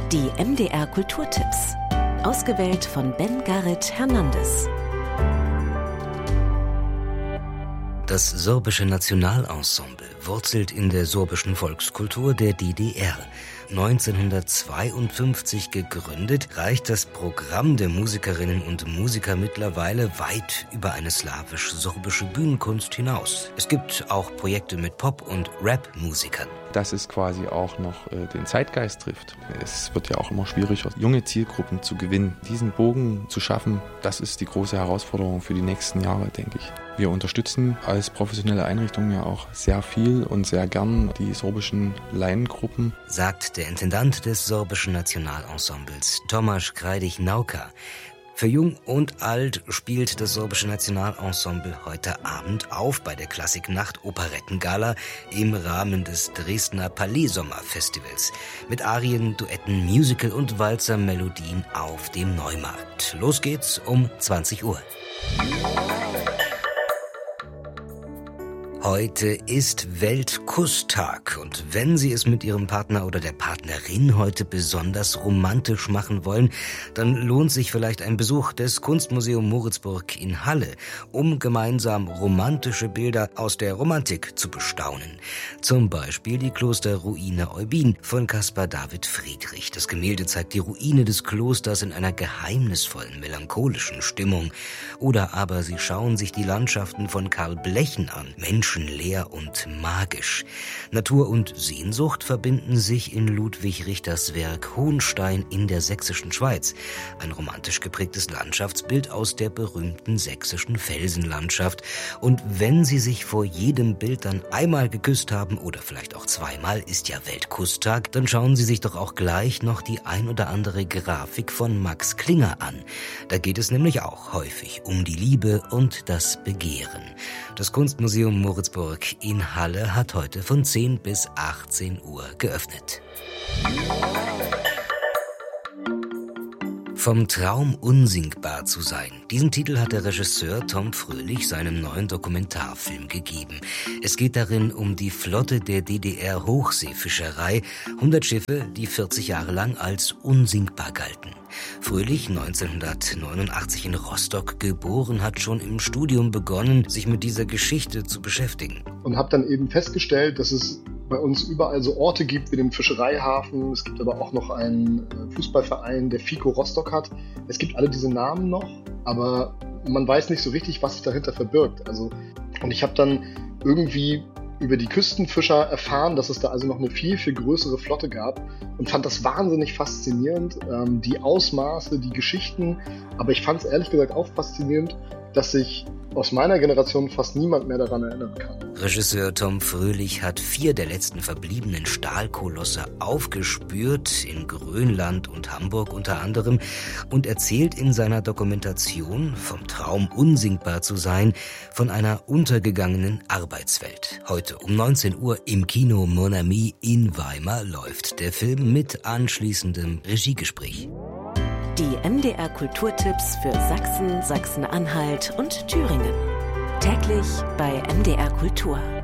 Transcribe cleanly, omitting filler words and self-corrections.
Die MDR Kulturtipps. Ausgewählt von Ben Garret Hernandez. Das sorbische Nationalensemble wurzelt in der sorbischen Volkskultur der DDR. 1952 gegründet, reicht das Programm der Musikerinnen und Musiker mittlerweile weit über eine slawisch-sorbische Bühnenkunst hinaus. Es gibt auch Projekte mit Pop- und Rap-Musikern. Dass es quasi auch noch den Zeitgeist trifft. Es wird ja auch immer schwieriger, junge Zielgruppen zu gewinnen. Diesen Bogen zu schaffen, das ist die große Herausforderung für die nächsten Jahre, denke ich. Wir unterstützen als professionelle Einrichtung ja auch sehr viel und sehr gern die sorbischen Laiengruppen, sagt der Intendant des sorbischen Nationalensembles, Tomasz Krajdik-Nauka. Für Jung und Alt spielt das sorbische Nationalensemble heute Abend auf bei der Klassiknacht Operettengala im Rahmen des Dresdner Palais Sommerfestivals mit Arien, Duetten, Musical und Walzer-Melodien auf dem Neumarkt. Los geht's um 20 Uhr. Heute ist Weltkusstag und wenn Sie es mit Ihrem Partner oder der Partnerin heute besonders romantisch machen wollen, dann lohnt sich vielleicht ein Besuch des Kunstmuseum Moritzburg in Halle, um gemeinsam romantische Bilder aus der Romantik zu bestaunen. Zum Beispiel die Klosterruine Eubin von Caspar David Friedrich. Das Gemälde zeigt die Ruine des Klosters in einer geheimnisvollen, melancholischen Stimmung. Oder aber Sie schauen sich die Landschaften von Karl Blechen an, menschenleer und magisch. Natur und Sehnsucht verbinden sich in Ludwig Richters Werk Hohenstein in der sächsischen Schweiz. Ein romantisch geprägtes Landschaftsbild aus der berühmten sächsischen Felsenlandschaft. Und wenn Sie sich vor jedem Bild dann einmal geküsst haben oder vielleicht auch zweimal, ist ja Weltkusstag, dann schauen Sie sich doch auch gleich noch die ein oder andere Grafik von Max Klinger an. Da geht es nämlich auch häufig um die Liebe und das Begehren. Das Kunstmuseum Moritzburg in Halle hat heute von 10 bis 18 Uhr geöffnet. Vom Traum unsingbar zu sein. Diesen Titel hat der Regisseur Tom Fröhlich seinem neuen Dokumentarfilm gegeben. Es geht darin um die Flotte der DDR-Hochseefischerei, 100 Schiffe, die 40 Jahre lang als unsinkbar galten. Fröhlich, 1989 in Rostock geboren, hat schon im Studium begonnen, sich mit dieser Geschichte zu beschäftigen. Und habe dann eben festgestellt, dass es bei uns überall so Orte gibt wie den Fischereihafen. Es gibt aber auch noch einen Fußballverein, der FICO Rostock hat. Es gibt alle diese Namen noch, aber man weiß nicht so richtig, was sich dahinter verbirgt. Und ich habe dann irgendwie über die Küstenfischer erfahren, dass es da also noch eine viel, viel größere Flotte gab und fand das wahnsinnig faszinierend, die Ausmaße, die Geschichten. Aber ich fand es ehrlich gesagt auch faszinierend, dass sich aus meiner Generation fast niemand mehr daran erinnern kann. Regisseur Tom Fröhlich hat 4 der letzten verbliebenen Stahlkolosse aufgespürt, in Grönland und Hamburg unter anderem, und erzählt in seiner Dokumentation vom Traum unsinkbar zu sein, von einer untergegangenen Arbeitswelt. Heute um 19 Uhr im Kino Mon Ami in Weimar läuft der Film mit anschließendem Regiegespräch. Die MDR Kulturtipps für Sachsen, Sachsen-Anhalt und Thüringen. Täglich bei MDR Kultur.